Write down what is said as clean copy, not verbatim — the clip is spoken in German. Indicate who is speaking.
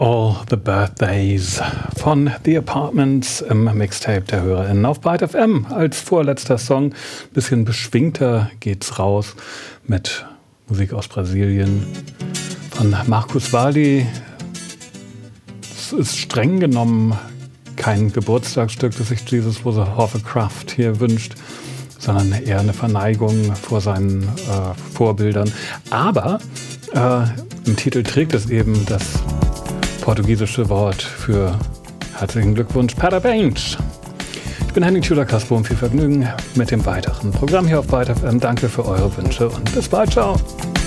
Speaker 1: All the Birthdays von The Apartments im Mixtape der HörerInnen auf Byte FM. Als vorletzter Song, bisschen beschwingter geht's raus mit Musik aus Brasilien von Marcos Valle. Es ist streng genommen kein Geburtstagsstück, das sich Jesus Hovercraft hier wünscht, sondern eher eine Verneigung vor seinen Vorbildern. Aber im Titel trägt es eben das portugiesische Wort für herzlichen Glückwunsch, Parabéns. Ich bin Henning Schüler-Kasper und viel Vergnügen mit dem weiteren Programm hier auf Byte FM. Danke für eure Wünsche und bis bald, ciao.